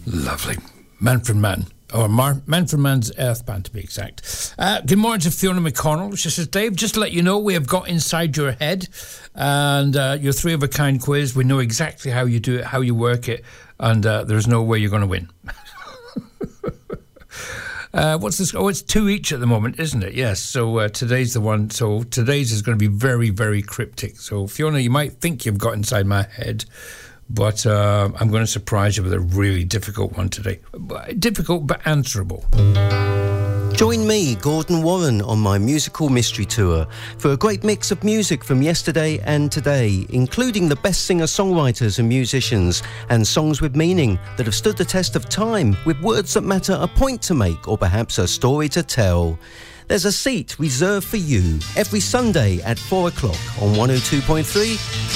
Lovely. Manfred Mann. Or Manfred Mann's Earth Band, to be exact. Good morning to Fiona McConnell. She says, Dave, just to let you know, we have got inside your head and your 3-of-a-kind quiz. We know exactly how you do it, how you work it, and there's no way you're going to win. What's this? Oh, it's 2 each at the moment, isn't it? Yes. So today's the one. So today's is going to be very, very cryptic. So Fiona, you might think you've got inside my head, but I'm going to surprise you with a really difficult one today. Difficult but answerable. Join me, Gordon Warren, on my musical mystery tour for a great mix of music from yesterday and today, including the best singer-songwriters and musicians, and songs with meaning that have stood the test of time, with words that matter, a point to make, or perhaps a story to tell. There's a seat reserved for you every Sunday at 4 o'clock on 102.3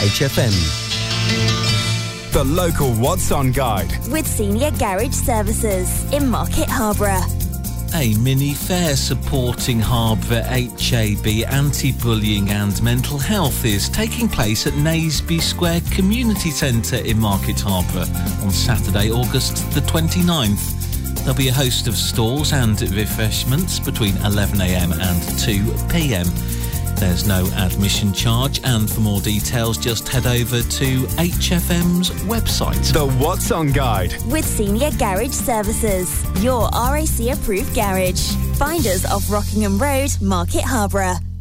HFM. The local What's On guide with Senior Garage Services in Market Harborough. A mini fair supporting Harborough HAB anti-bullying and mental health is taking place at Naisby Square Community Centre in Market Harborough on Saturday, August the 29th. There'll be a host of stalls and refreshments between 11am and 2pm. There's no admission charge, and for more details, just head over to HFM's website. The What's On guide with Senior Garage Services, your RAC approved garage. Find us off Rockingham Road, Market Harborough.